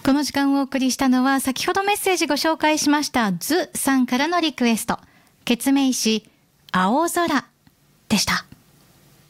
この時間をお送りしたのは、先ほどメッセージご紹介しましたズさんからのリクエスト、ケツメイシ青空でした。